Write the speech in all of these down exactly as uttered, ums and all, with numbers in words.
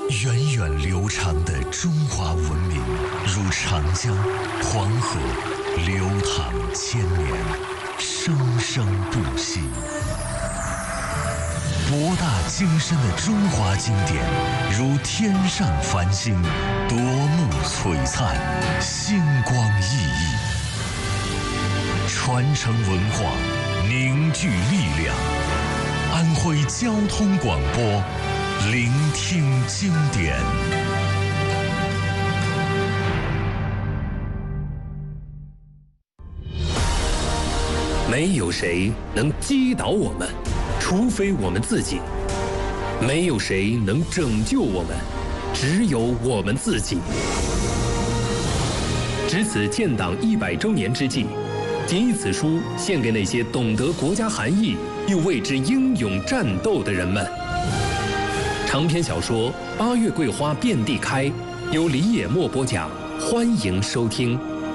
源远流长的中华文明，如长江、黄河，流淌千年，生生不息。博大精深的中华经典，如天上繁星，夺目璀璨，星光熠熠。传承文化，凝聚力量。安徽交通广播，聆听经典。 没有谁能击倒我们，除非我们自己；没有谁能拯救我们，只有我们自己。值此建党一百周年之际，谨以此书献给那些懂得国家含义又为之英勇战斗的人们。长篇小说《八月桂花遍地开》，由李野墨播讲，欢迎收听。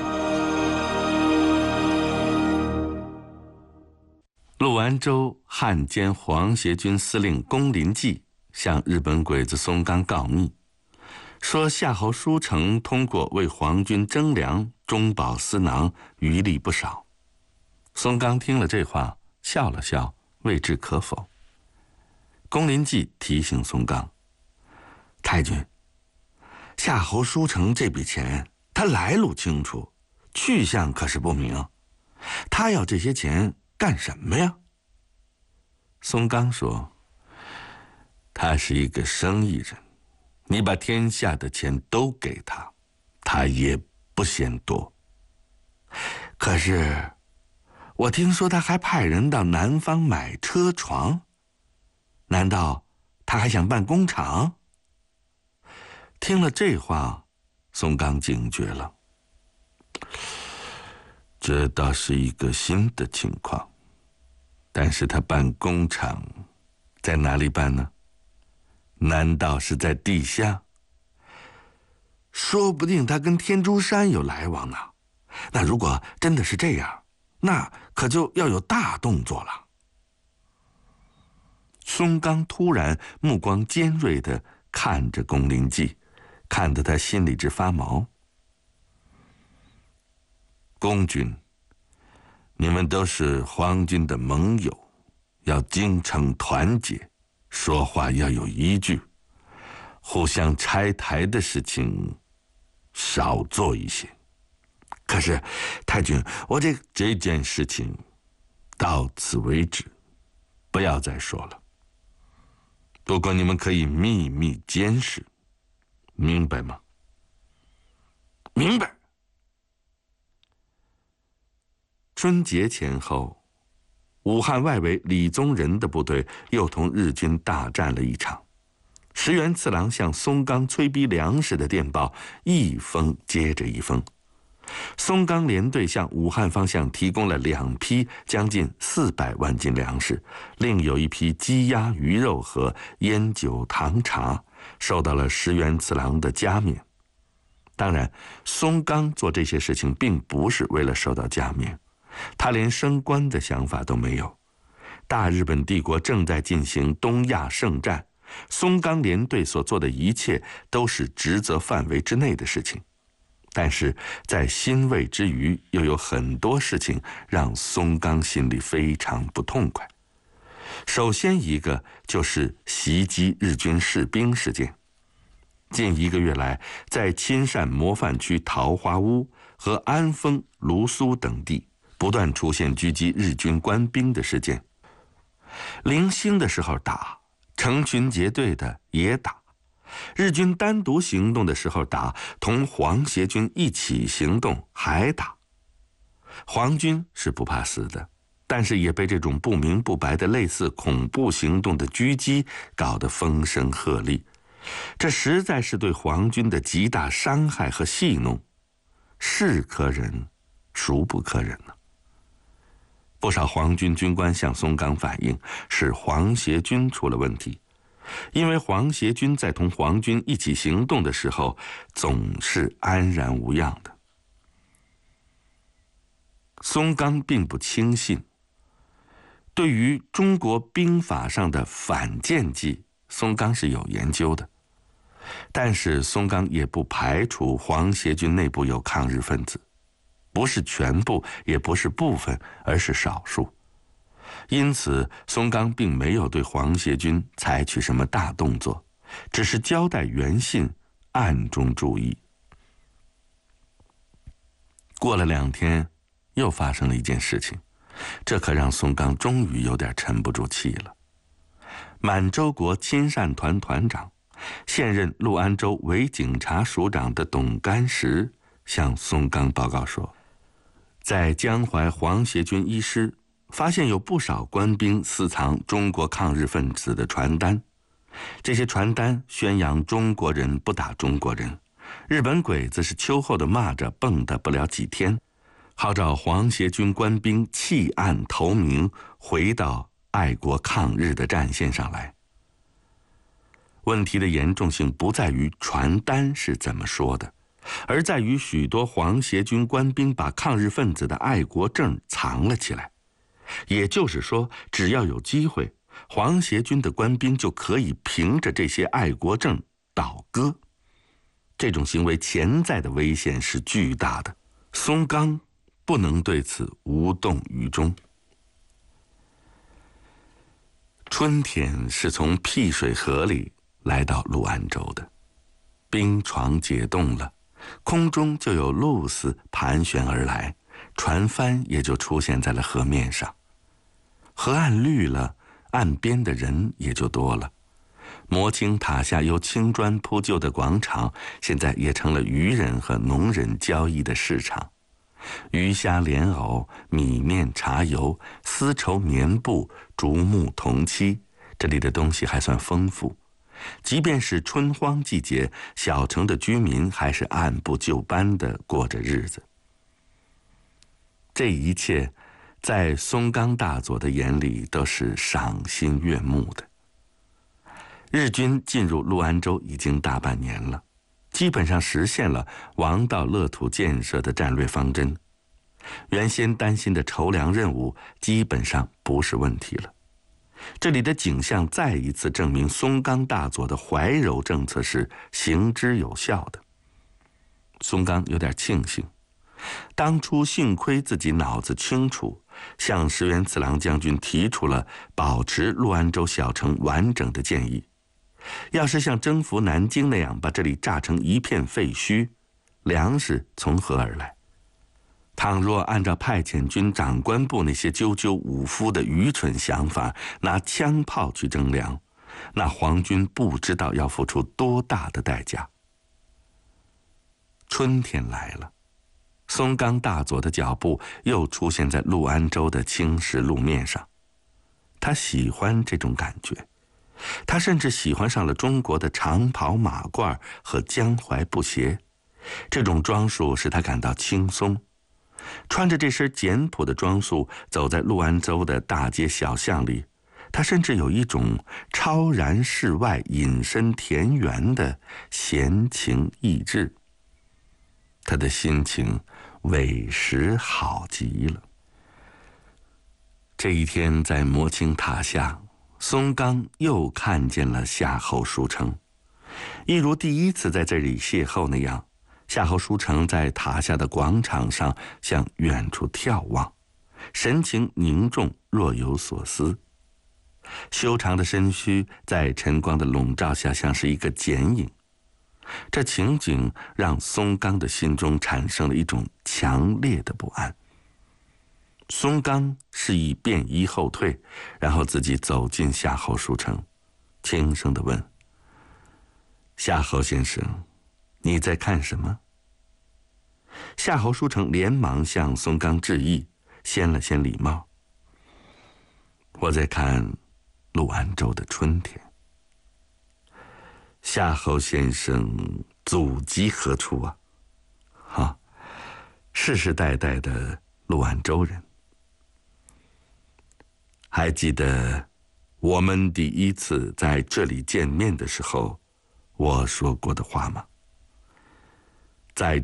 陆安州汉奸皇协军司令龚林骥向日本鬼子松冈告密，说夏侯书成通过为皇军征粮中饱私囊，余力不少。松冈听了这话，笑了笑，未置可否。龚林骥提醒松冈：太君，夏侯书成这笔钱他来路清楚，去向可是不明，他要这些钱干什么呀？松冈说：他是一个生意人，你把天下的钱都给他，他也不嫌多。可是我听说他还派人到南方买车床，难道他还想办工厂？听了这话，松冈警觉了，这倒是一个新的情况。但是他办工厂在哪里办呢？难道是在地下？说不定他跟天竺山有来往呢。那如果真的是这样，那可就要有大动作了。松冈突然目光尖锐地看着龚林骥，看得他心里直发毛。龚军，你们都是皇军的盟友，要精诚团结，说话要有依据，互相拆台的事情少做一些。可是太君，我这这件事情到此为止，不要再说了。不过你们可以秘密监视，明白吗？明白。春节前后，武汉外围李宗仁的部队又同日军大战了一场。石原次郎向松冈催逼粮食的电报一封接着一封。松冈联队向武汉方向提供了两批将近四百万斤粮食，另有一批鸡鸭鱼肉和烟酒糖茶受到了石原次郎的加冕。当然，松冈做这些事情并不是为了受到加冕，他连升官的想法都没有。大日本帝国正在进行东亚圣战，松冈联队所做的一切都是职责范围之内的事情。但是在欣慰之余，又有很多事情让松冈心里非常不痛快。首先一个就是袭击日军士兵事件。近一个月来，在亲善模范区桃花坞和安丰、卢苏等地不断出现狙击日军官兵的事件。零星的时候打，成群结队的也打，日军单独行动的时候打，同皇协军一起行动还打。皇军是不怕死的，但是也被这种不明不白的类似恐怖行动的狙击搞得风声鹤唳，这实在是对皇军的极大伤害和戏弄，是可忍，孰不可忍呢？不少皇军军官向松冈反映，是皇协军出了问题，因为皇协军在同皇军一起行动的时候，总是安然无恙的。松冈并不轻信，对于中国兵法上的反间计，松冈是有研究的。 但是松冈也不排除皇协军内部有抗日分子，不是全部，也不是部分，而是少数。因此松冈并没有对皇协军采取什么大动作，只是交代原信，暗中注意。过了两天，又发生了一件事情，这可让松冈终于有点沉不住气了。满洲国亲善团团长、现任陆安州伪警察署长的董干石向松冈报告说，在江淮皇协军一师发现有不少官兵私藏中国抗日分子的传单，这些传单宣扬中国人不打中国人，日本鬼子是秋后的蚂蚱，蹦跶不了几天，号召皇协军官兵弃暗投明，回到爱国抗日的战线上来。问题的严重性不在于传单是怎么说的，而在于许多皇协军官兵把抗日分子的爱国证藏了起来。也就是说，只要有机会，皇协军的官兵就可以凭着这些爱国证倒戈。这种行为潜在的危险是巨大的，松冈不能对此无动于衷。春天是从辟水河里来到陆安州的，冰床解冻了，空中就有鹭鸶盘旋而来，船帆也就出现在了河面上。河岸绿了，岸边的人也就多了。摩青塔下由青砖铺就的广场，现在也成了渔人和农人交易的市场。鱼虾莲藕、米面茶油、丝绸棉布、竹木铜漆，这里的东西还算丰富。即便是春荒季节，小城的居民还是按部就班地过着日子。这一切在松冈大佐的眼里都是赏心悦目的。日军进入陆安州已经大半年了，基本上实现了王道乐土建设的战略方针。原先担心的筹粮任务基本上不是问题了。这里的景象再一次证明松冈大佐的怀柔政策是行之有效的。松冈有点庆幸，当初幸亏自己脑子清楚，向石原次郎将军提出了保持陆安州小城完整的建议。要是像征服南京那样把这里炸成一片废墟，粮食从何而来？倘若按照派遣军长官部那些赳赳武夫的愚蠢想法，拿枪炮去征粮，那皇军不知道要付出多大的代价。春天来了，松冈大佐的脚步又出现在陆安州的青石路面上。他喜欢这种感觉，他甚至喜欢上了中国的长袍马褂和江淮布鞋，这种装束使他感到轻松。穿着这身简朴的装束走在陆安州的大街小巷里，他甚至有一种超然世外隐身田园的闲情逸致。他的心情委实好极了。这一天在摩青塔下，松冈又看见了夏侯书成，一如第一次在这里邂逅那样，夏侯书成在塔下的广场上向远处眺望，神情凝重，若有所思。修长的身躯在晨光的笼罩下像是一个剪影，这情景让松冈的心中产生了一种强烈的不安。松冈示意便衣后退，然后自己走进夏侯书成，轻声地问：夏侯先生，你在看什么？夏侯书成连忙向松冈致意，掀了掀礼帽。我在看陆安州的春天。夏侯先生祖籍何处啊？哈，世世代代的陆安州人。还记得我们第一次在这里见面的时候，我说过的话吗？在